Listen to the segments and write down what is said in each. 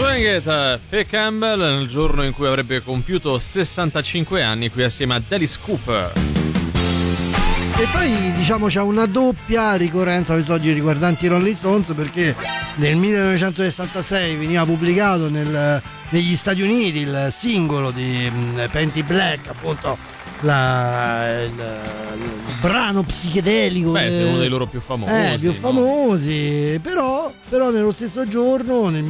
Bring It, Faye Campbell, nel giorno in cui avrebbe compiuto 65 anni, qui assieme a Alice Cooper. E poi diciamo c'è una doppia ricorrenza quest'oggi riguardanti i Rolling Stones, perché nel 1966 veniva pubblicato negli Stati Uniti il singolo di Paint It Black, appunto il brano psichedelico. Beh, è uno dei loro più famosi. Però nello stesso giorno, nel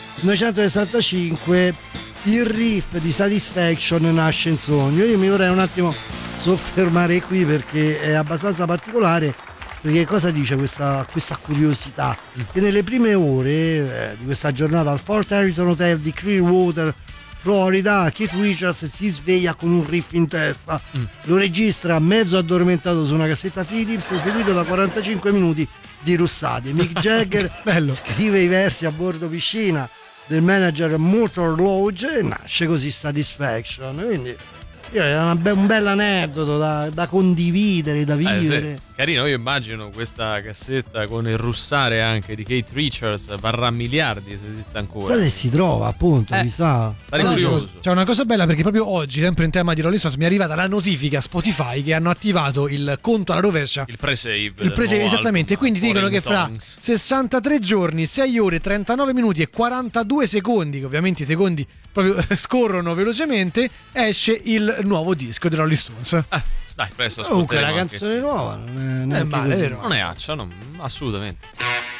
1965, il riff di Satisfaction nasce in sogno. Io mi vorrei un attimo soffermare qui perché è abbastanza particolare, perché cosa dice questa curiosità? Che nelle prime ore di questa giornata al Fort Harrison Hotel di Clearwater, Florida, Keith Richards si sveglia con un riff in testa, lo registra mezzo addormentato su una cassetta Philips, seguito da 45 minuti di russate. Mick Jagger scrive i versi a bordo piscina del manager Motor Lodge e nasce così Satisfaction. Quindi è un bel aneddoto da condividere, da vivere. Sì. Carino, io immagino questa cassetta con il russare anche di Keith Richards, varrà miliardi se esiste ancora. Sa se si trova, appunto, chissà. C'è una cosa bella, perché proprio oggi, sempre in tema di Rolling Stones, mi è arrivata la notifica Spotify che hanno attivato il conto alla rovescia. Il pre-save. Esattamente, quindi dicono che fra Tongues. 63 giorni, 6 ore, 39 minuti e 42 secondi, che ovviamente i secondi proprio scorrono velocemente, esce il nuovo disco dei Rolling Stones. Dai, presto Comunque ascolteremo la canzone nuova non è male, così. vero? Non è accia, no, assolutamente.